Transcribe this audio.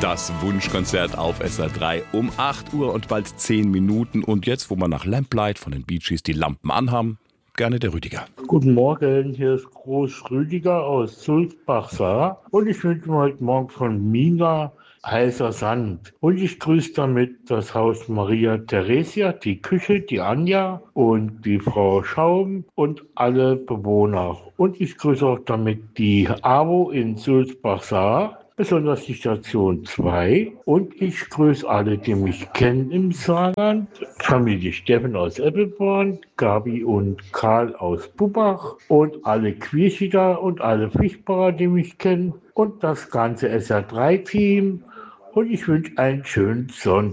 Das Wunschkonzert auf SR3 um 8 Uhr und bald 10 Minuten. Und jetzt, wo wir nach Lamplight von den Bee Gees die Lampen anhaben, gerne der Rüdiger. Guten Morgen, hier ist Groß Rüdiger aus Sulzbach-Saar und ich wünsche mir heute Morgen von Mina heißer Sand. Und ich grüße damit das Haus Maria Theresia, die Küche, die Anja und die Frau Schaum und alle Bewohner. Und ich grüße auch damit die AWO in Sulzbach-Saar, besonders die Station 2. Und ich grüße alle, die mich kennen im Saarland. Familie Steffen aus Eppelborn, Gabi und Karl aus Bubbach und alle Quierschiger und alle Fischbacher, die mich kennen. Und das ganze SR3-Team. Und ich wünsche einen schönen Sonntag.